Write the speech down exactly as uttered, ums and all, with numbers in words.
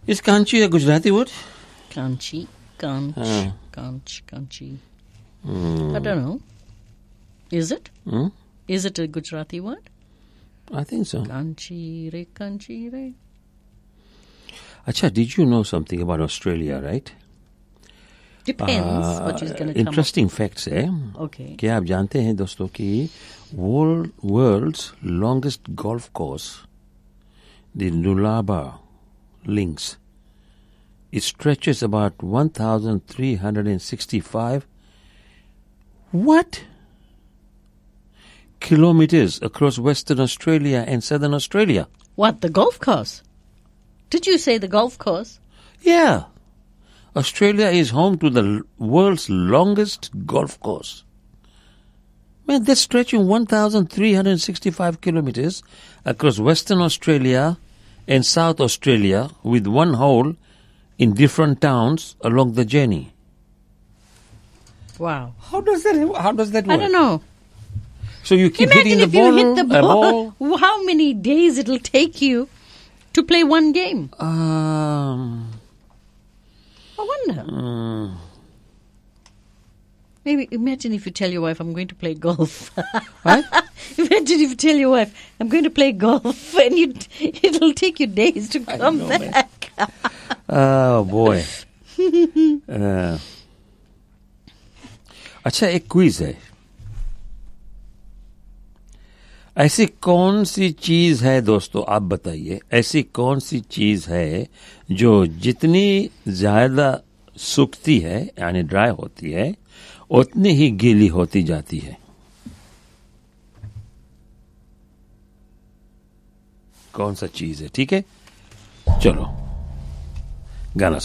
Is kanchi a Gujarati word? Kanchi, kanch, Ah. kanch, kanchi. Hmm. I don't know. Is it? Hmm? Is it a Gujarati word? I think so. Kanchi re, kanchi re. Acha, did you know something about Australia, right? Depends Uh, what you're going to come Interesting facts है. up. Okay. क्या आप जानते हैं दोस्तों कि world world's longest golf course, the Nullarbor Links, it stretches about one thousand three hundred sixty-five what kilometers across Western Australia and Southern Australia. What, the golf course? Did you say the golf course? Yeah. Australia is home to the l- world's longest golf course. Man, that's stretching one thousand three hundred sixty-five kilometers across Western Australia and South Australia with one hole in different towns along the journey. Wow. How does that how does that work? I don't know. So you keep Imagine hitting the if ball, you hit the a ball, ball. how many days it'll take you to play one game. Um, I wonder. mm, Maybe imagine if you tell your wife, I'm going to play golf. what? Imagine if you tell your wife, I'm going to play golf, and you, it'll take you days to come know, man. back. Oh boy. uh, अच्छा एक quiz है. ऐसी कौन सी चीज है दोस्तों, आप बताइए, ऐसी कौन सी चीज है जो जितनी ज्यादा सूखती है यानी ड्राई होती है उतनी ही गीली होती जाती है. कौन सा चीज है? ठीक है, चलो गाना सुनो.